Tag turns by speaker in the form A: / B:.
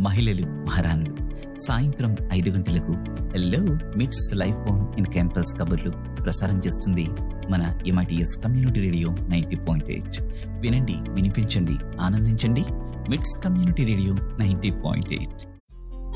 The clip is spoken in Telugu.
A: మహిళలు మహారాణులు. సాయంత్రం 5 గంటలకు హలో మిట్స్ లైఫ్ ఆన్ ఇన్ క్యాంపస్ కబుర్లు ప్రసారం చేస్తుంది మన MITS కమ్యూనిటీ రేడియో 90.8. వినండి, వినిపించండి, ఆనందించండి. మిట్స్ కమ్యూనిటీ రేడియో 90.8.